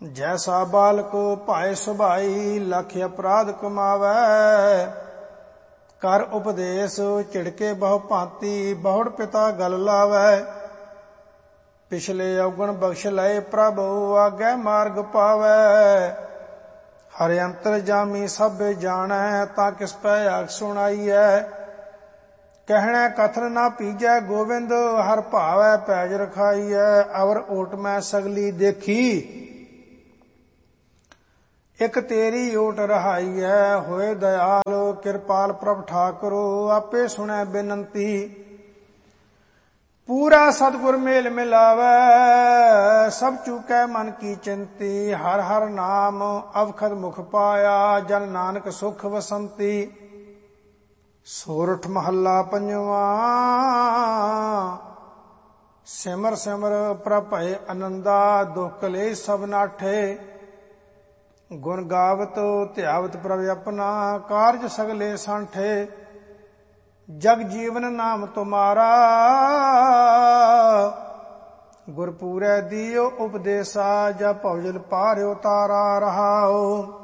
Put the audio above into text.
जैसा बालक भाए सुभाई लख अपराध कमावै। कर उपदेश झिड़के बहु भांति बहुड़ पिता गल लावै। पिछले अवगुण बख्श लय प्रभु आगे मार्ग पावै। हर अंतर जामी सब जानै ता किस पै आख सुनाईयै। कहने कथन ना पीजै गोविंद हर भावै पैज रखाईयै। अवर ओट मैं सगली देखी एक तेरी ओट रहाई है। होए दयाल कृपाल प्रभ ठाकुर आपे सुनै बेनंती। पूरा सतगुर मेल मिलावै सब चूकै मन की चिंती। हर हर नाम अवखद मुख पाया जन नानक सुख वसंती। सोरठ महला पंजवा। सिमर सिमर प्रभ भय आनंदा दुख कलेश सब नाठे। गुण गावत ध्यावत प्रभ अपना कारज सगले सांठे। जग जीवन नाम तुम्हारा गुरपूरै दियो उपदेसा। जब भवजल पार उतारा रहाओ।